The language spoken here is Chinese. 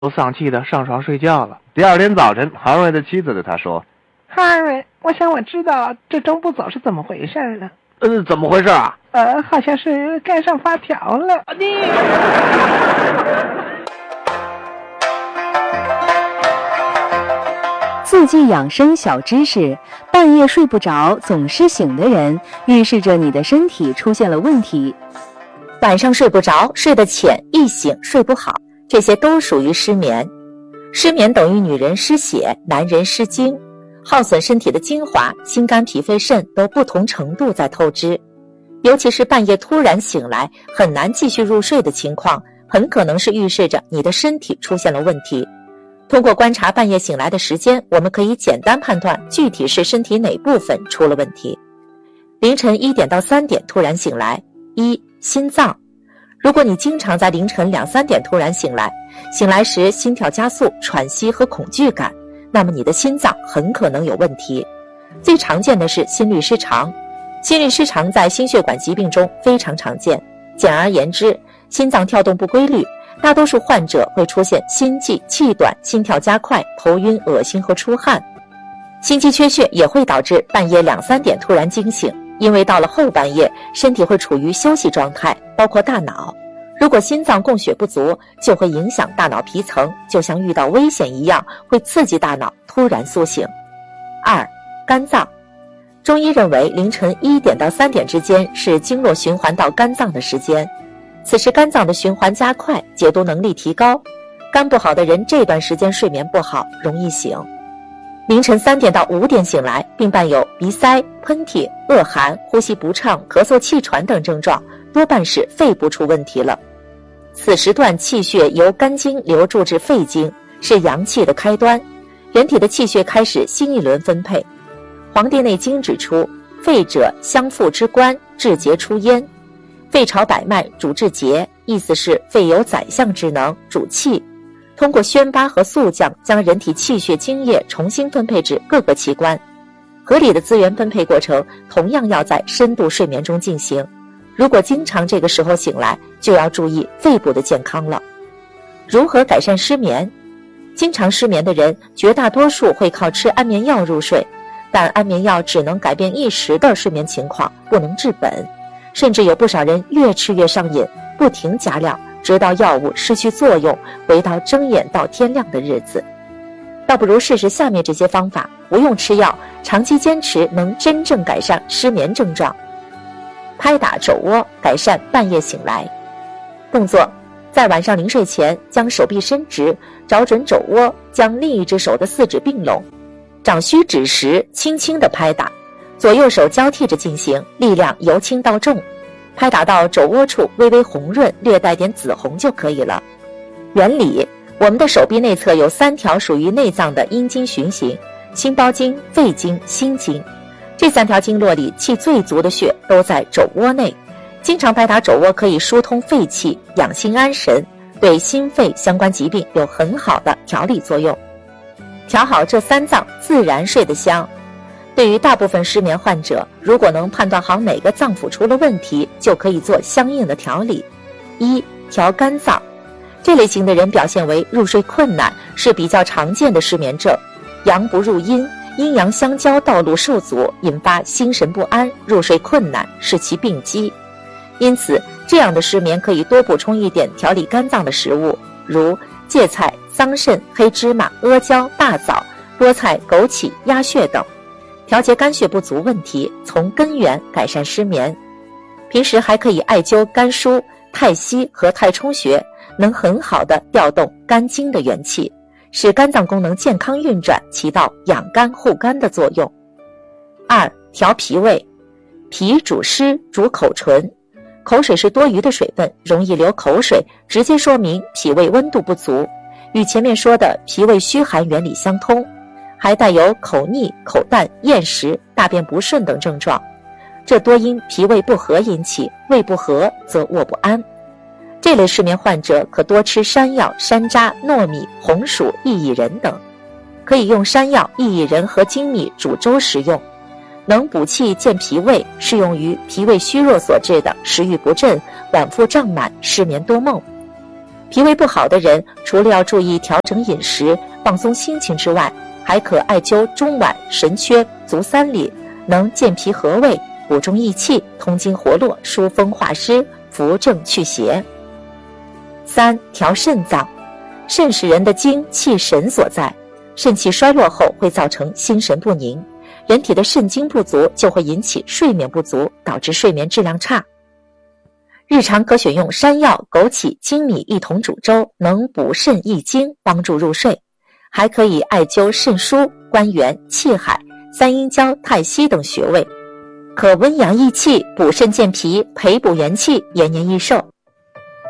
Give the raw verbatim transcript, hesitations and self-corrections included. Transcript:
都丧气的上床睡觉了。 第二天早晨，韩瑞的妻子对他说： 哈瑞，我想我知道这周不走是怎么回事了。 呃，怎么回事啊？ 呃，好像是盖上发条了。你四季养生小知识：半夜睡不着，总是醒的人，预示着你的身体出现了问题。 晚上睡不着，睡得浅，一醒睡不好，这些都属于失眠。失眠等于女人失血，男人失精，耗损身体的精华，心肝脾肺肾都不同程度在透支。尤其是半夜突然醒来，很难继续入睡的情况，很可能是预示着你的身体出现了问题。通过观察半夜醒来的时间，我们可以简单判断具体是身体哪部分出了问题。凌晨一点到三点突然醒来，一、心脏。如果你经常在凌晨两三点突然醒来，醒来时心跳加速、喘息和恐惧感，那么你的心脏很可能有问题。最常见的是心律失常，心律失常在心血管疾病中非常常见。简而言之，心脏跳动不规律，大多数患者会出现心悸、气短、心跳加快、头晕、恶心和出汗。心肌缺血也会导致半夜两三点突然惊醒，因为到了后半夜，身体会处于休息状态，包括大脑。如果心脏供血不足，就会影响大脑皮层，就像遇到危险一样，会刺激大脑突然苏醒。二、肝脏。中医认为凌晨一点到三点之间是经络循环到肝脏的时间，此时肝脏的循环加快，解毒能力提高。肝不好的人这段时间睡眠不好，容易醒。凌晨三点到五点醒来，并伴有鼻塞、喷嚏、恶寒、呼吸不畅、咳嗽气喘等症状，多半是肺部出问题了。此时段气血由肝经流注至肺经，是阳气的开端，人体的气血开始新一轮分配。《黄帝内经》指出，肺者相附之官，治节出焉。肺朝百脉，主治节，意思是肺有宰相之能，主气。通过宣巴和肃降，将人体气血精液重新分配至各个器官。合理的资源分配过程同样要在深度睡眠中进行。如果经常这个时候醒来，就要注意肺部的健康了。如何改善失眠？经常失眠的人，绝大多数会靠吃安眠药入睡，但安眠药只能改变一时的睡眠情况，不能治本。甚至有不少人越吃越上瘾，不停加量，直到药物失去作用，回到睁眼到天亮的日子。倒不如试试下面这些方法，不用吃药，长期坚持能真正改善失眠症状。拍打肘窝，改善半夜醒来。动作：在晚上临睡前，将手臂伸直，找准肘窝，将另一只手的四指并拢，掌虚指实，轻轻地拍打，左右手交替着进行，力量由轻到重，拍打到肘窝处微微红润，略带点紫红就可以了。原理：我们的手臂内侧有三条属于内脏的阴经循行，心包经、肺经、心经。这三条经络里气最足的穴都在肘窝内，经常拍打肘窝可以疏通肺气，养心安神，对心肺相关疾病有很好的调理作用。调好这三脏，自然睡得香。对于大部分失眠患者，如果能判断好哪个脏腑出了问题，就可以做相应的调理。一、调肝脏。这类型的人表现为入睡困难，是比较常见的失眠症。阳不入阴，阴阳相交道路受阻，引发心神不安，入睡困难，是其病机。因此，这样的失眠可以多补充一点调理肝脏的食物，如芥菜、桑葚、黑芝麻、阿胶、大枣、菠菜、枸杞、鸭血等，调节肝血不足问题，从根源改善失眠。平时还可以艾灸肝腧、太溪和太冲穴，能很好的调动肝经的元气，使肝脏功能健康运转，起到养肝护肝的作用。二、调脾胃。脾主湿，主口唇，口水是多余的水分，容易流口水，直接说明脾胃温度不足，与前面说的脾胃虚寒原理相通，还带有口腻、口淡、厌食、大便不顺等症状，这多因脾胃不和引起，胃不和则卧不安。这类失眠患者可多吃山药、山楂、糯米、红薯、薏苡仁等，可以用山药、薏苡仁和粳米煮粥食用，能补气健脾胃，适用于脾胃虚弱所致的食欲不振、脘腹胀满、失眠多梦。 脾胃不好的人，除了要注意调整饮食、放松心情之外，还可艾灸中脘、神阙、足三里，能健脾和胃、补中益气、通经活络、疏风化湿、扶正祛邪。三、调肾脏。肾是人的精气神所在，肾气衰落后会造成心神不宁，人体的肾精不足就会引起睡眠不足，导致睡眠质量差。日常可选用山药、枸杞、粳米一同煮粥，能补肾益精，帮助入睡。还可以艾灸肾腧、关元、气海、三阴交、太溪等穴位，可温阳益气、补肾健脾、培补元气，延年益寿。